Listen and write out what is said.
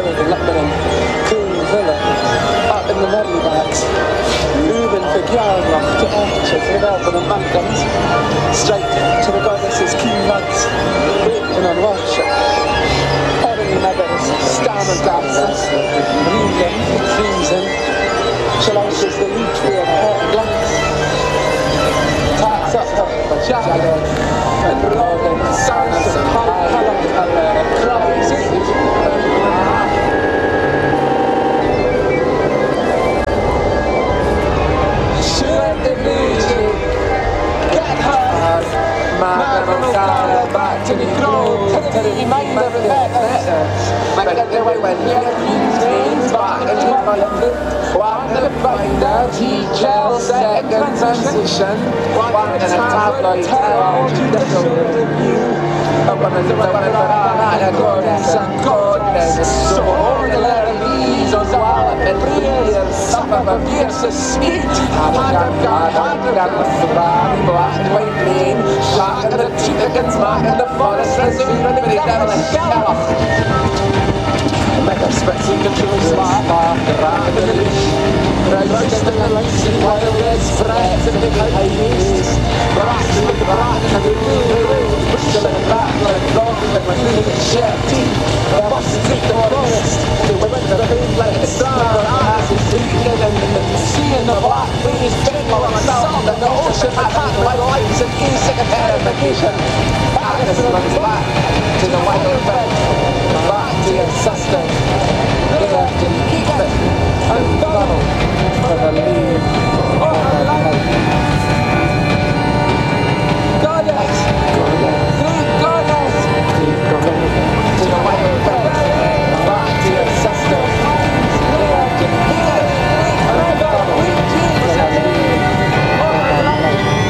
buried in Lebanon, Coon Villa, up in the Medleybacks, Uben for Gjarnoch to Archer for Elben and Mankans, straight to the goddesses King Muds, waiting on worship. Heavenly Mothers, Stammergasses, Rügen, Friesen, Shalaushes the Leech for a glass. Tax up for Jagged, and Rogan, Sons of High, cries. Shoot the music, get hard, Magnum back to the grove, to the reminder of that. Like the way when you're back and you find it. One the binder, G-gel, second transition. One in a tabloid, tell you the shoulder review. I wanna do it, I goddess and goddess. So all the letter B's on the wall and breathe. Suffer a fierce speed. Hand with the body, black and white lane. Shark in the cheek against mark in the forest. Resume and the devil and shell. Make a spectrum controls my heart, the rat and the leash. Roast and the lights and wireless, threats and the highways. Brass with the brat and the road, whistle and back like a dog with my little shed teeth. The boss take the forest, they went the food like a star. As it's leaking and the sea and the black waves bend on the sand and the ocean attack my lights and insect a terrification. Back as it runs back to the wider bed. Back to your sister, there to keep it, and